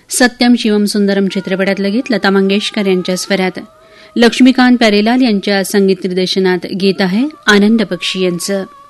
सत्यम शिवम सुंदरम चित्रपटातलं गीत लता मंगेशकर यांच्या स्वरात लक्ष्मीकांत प्यारेलाल यांच्या संगीत निर्देशनात गीत आहे आनंद बक्षी यांचं.